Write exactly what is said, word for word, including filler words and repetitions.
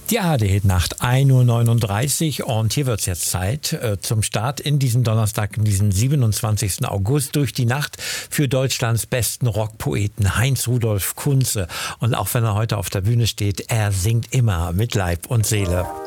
Die A R D-Nacht, ein Uhr neununddreißig, und hier wird es jetzt Zeit äh, zum Start in diesen Donnerstag, in diesen siebenundzwanzigsten August, durch die Nacht für Deutschlands besten Rockpoeten Heinz-Rudolf Kunze. Und auch wenn er heute auf der Bühne steht, er singt immer mit Leib und Seele.